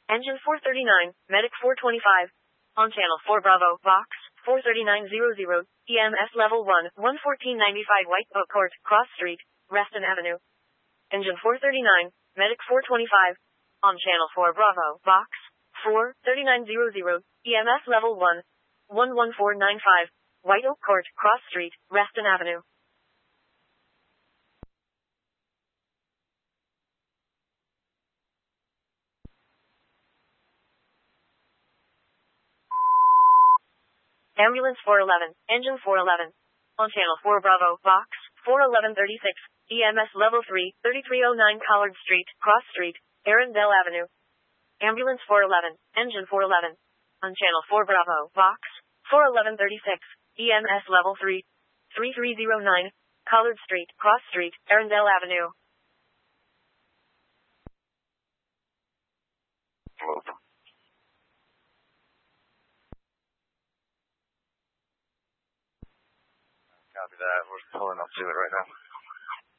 Engine 439, Medic 425. On Channel 4 Bravo, Vox, 43900, EMS Level 1, 11495 White Oak Court, Cross Street, Reston Avenue. Engine 439, Medic 425. On Channel 4 Bravo, Vox, 43900, EMS Level 1, 11495, White Oak Court, Cross Street, Reston Avenue. Ambulance 411, Engine 411. On Channel 4 Bravo, Vox, 41136, EMS Level 3, 3309 Collard Street, Cross Street, Arundel Avenue. Ambulance 411, Engine 411. On Channel 4 Bravo, Vox, 41136, EMS Level 3, 3309, Collard Street, Cross Street, Arundel Avenue. Copy that. We're pulling up to it right now.